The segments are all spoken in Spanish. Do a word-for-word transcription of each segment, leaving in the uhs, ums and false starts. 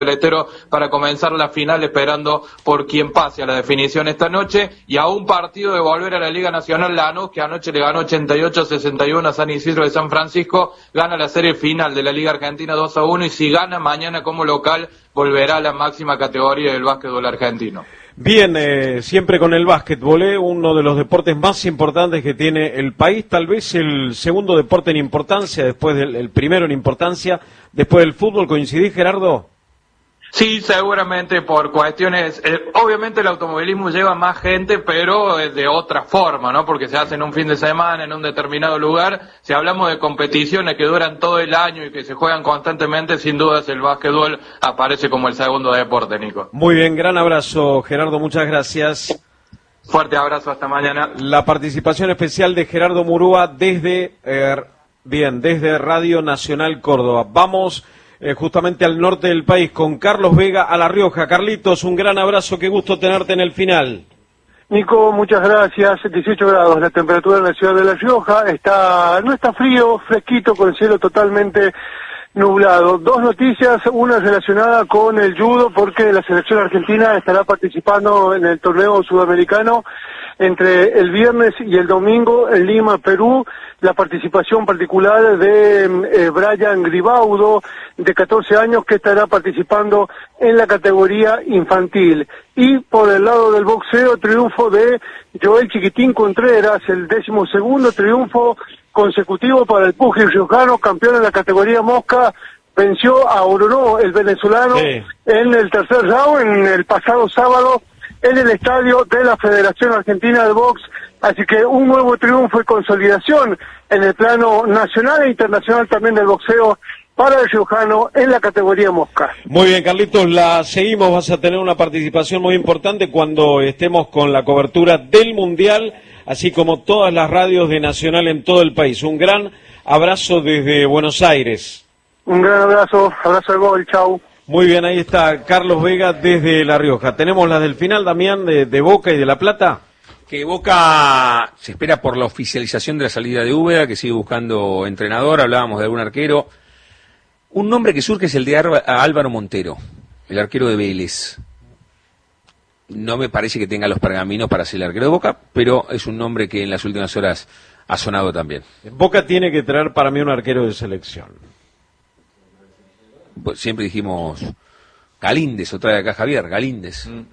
Letero para comenzar la final, esperando por quien pase a la definición esta noche, y a un partido de volver a la Liga Nacional. Lanús, que anoche le ganó ochenta y ocho a sesenta y uno a San Isidro de San Francisco, gana la serie final de la Liga Argentina dos a uno, y si gana mañana como local volverá a la máxima categoría del básquetbol argentino. Bien, eh, siempre con el básquetbol, eh, uno de los deportes más importantes que tiene el país, tal vez el segundo deporte en importancia, después del el primero en importancia, después del fútbol. ¿Coincidís, Gerardo? Sí, seguramente por cuestiones, eh, obviamente el automovilismo lleva más gente, pero eh, de otra forma, ¿no? Porque se hace en un fin de semana, en un determinado lugar. Si hablamos de competiciones que duran todo el año y que se juegan constantemente, sin dudas el básquetbol aparece como el segundo deporte, Nico. Muy bien, gran abrazo, Gerardo, muchas gracias. Fuerte abrazo, hasta mañana. La participación especial de Gerardo Murúa desde, eh, bien, desde Radio Nacional Córdoba. Vamos Eh, justamente al norte del país, con Carlos Vega a La Rioja. Carlitos, un gran abrazo, qué gusto tenerte en el final. Nico, muchas gracias. dieciocho grados la temperatura en la ciudad de La Rioja. Está, no está frío, fresquito, con el cielo totalmente nublado. Dos noticias, una relacionada con el judo, porque la selección argentina estará participando en el torneo sudamericano entre el viernes y el domingo en Lima, Perú. La participación particular de eh, Brian Gribaudo, de catorce años, que estará participando en la categoría infantil. Y por el lado del boxeo, triunfo de Joel Chiquitín Contreras, el décimo segundo triunfo consecutivo para el pugil riojano, campeón en la categoría mosca. Venció a Ororó, el venezolano, sí, en el tercer round, en el pasado sábado, en el estadio de la Federación Argentina de Box. Así que un nuevo triunfo y consolidación en el plano nacional e internacional también del boxeo para el riojano en la categoría mosca. Muy bien, Carlitos, la seguimos. Vas a tener una participación muy importante cuando estemos con la cobertura del Mundial, así como todas las radios de Nacional en todo el país. Un gran abrazo desde Buenos Aires. Un gran abrazo, abrazo al gol, chau. Muy bien, ahí está Carlos Vega desde La Rioja. Tenemos las del final, Damián, de, de Boca y de La Plata. Que Boca se espera por la oficialización de la salida de Úbeda, que sigue buscando entrenador. Hablábamos de algún arquero. Un nombre que surge es el de Álvaro Montero, el arquero de Vélez. No me parece que tenga los pergaminos para ser el arquero de Boca, pero es un nombre que en las últimas horas ha sonado también. Boca tiene que traer para mí un arquero de selección. Pues siempre dijimos Galíndez, o trae acá Javier, Galíndez. Mm.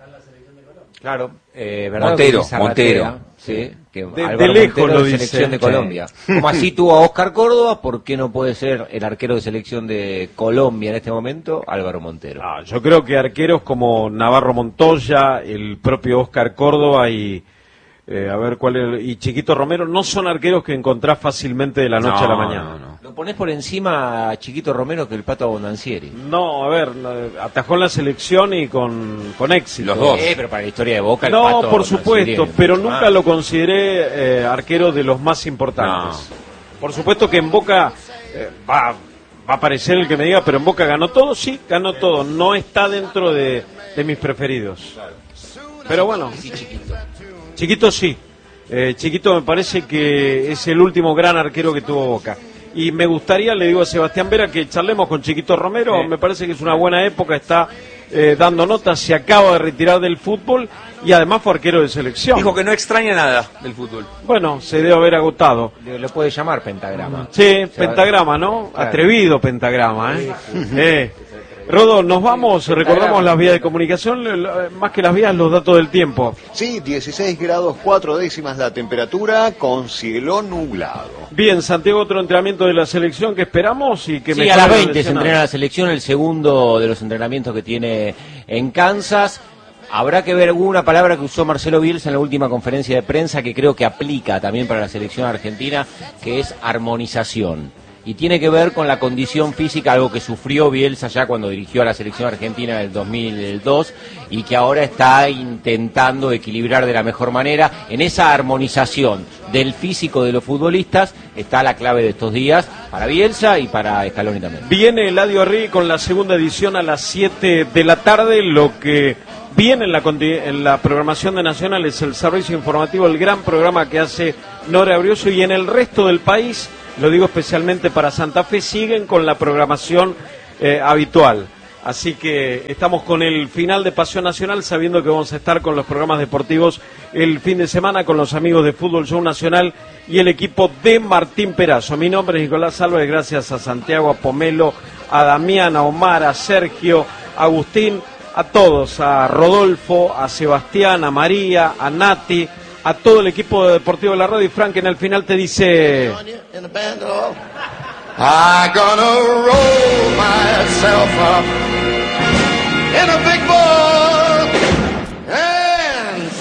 Claro, eh, ¿verdad? Montero, Montero. Sí, que de, Álvaro de lejos Montero lo de dice. selección de Colombia. Sí. Como así tuvo a Oscar Córdoba, ¿por qué no puede ser el arquero de selección de Colombia en este momento, Álvaro Montero? Ah, yo creo que arqueros como Navarro Montoya, el propio Oscar Córdoba y eh, a ver cuál es, y Chiquito Romero no son arqueros que encontrás fácilmente de la noche no, a la mañana. No, no. Lo ponés por encima a Chiquito Romero que el Pato Abondancieri. No, a ver, atajó en la selección y con, con éxito. Los dos. Eh, pero para la historia de Boca el no, Pato por supuesto, pero más. nunca lo consideré eh, arquero de los más importantes. No. Por supuesto que en Boca eh, va, va a aparecer el que me diga, pero en Boca ganó todo, sí, ganó todo. No está dentro de, de mis preferidos. Claro. Pero bueno. Sí, Chiquito. Chiquito sí. Eh, Chiquito me parece que es el último gran arquero que tuvo Boca. Y me gustaría, le digo a Sebastián Vera, que charlemos con Chiquito Romero. Sí. Me parece que es una buena época, está eh, dando notas, se acaba de retirar del fútbol y además fue arquero de selección. Dijo que no extraña nada del fútbol. Bueno, se debe haber agotado. Lo puede llamar Pentagrama. Sí, Pentagrama, ¿no? Claro. Atrevido Pentagrama, ¿eh? Sí, sí. eh. Rodo, nos vamos, recordamos las vías de comunicación, más que las vías, los datos del tiempo. Sí, dieciséis grados cuatro décimas la temperatura, con cielo nublado. Bien, Santiago, otro entrenamiento de la selección que esperamos y que sí, a las veinte se entrena la selección, el segundo de los entrenamientos que tiene en Kansas. Habrá que ver alguna palabra que usó Marcelo Bielsa en la última conferencia de prensa que creo que aplica también para la selección argentina, que es armonización. Y tiene que ver con la condición física, algo que sufrió Bielsa ya cuando dirigió a la selección argentina en el dos mil dos y que ahora está intentando equilibrar de la mejor manera. En esa armonización del físico de los futbolistas está la clave de estos días para Bielsa y para Scaloni también. Viene Eladio Arri con la segunda edición a las siete de la tarde, lo que viene en la, en la programación de Nacional es el servicio informativo, el gran programa que hace Nora Brioso, y en el resto del país, lo digo especialmente para Santa Fe, siguen con la programación eh, habitual. Así que estamos con el final de Pasión Nacional, sabiendo que vamos a estar con los programas deportivos el fin de semana con los amigos de Fútbol Show Nacional y el equipo de Martín Perazo. Mi nombre es Nicolás Álvarez, gracias a Santiago, a Pomelo, a Damián, a Omar, a Sergio, a Agustín, a todos, a Rodolfo, a Sebastián, a María, a Nati, a todo el equipo de Deportivo de la Radio. Y Frank en el final te dice... I'm gonna roll myself up in a big boy.